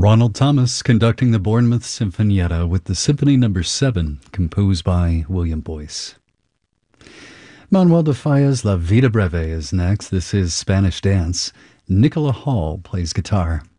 Ronald Thomas conducting the Bournemouth Sinfonietta with the Symphony No. 7, composed by William Boyce. Manuel de Falla's La Vida Breve is next. This is Spanish Dance. Nicola Hall plays guitar.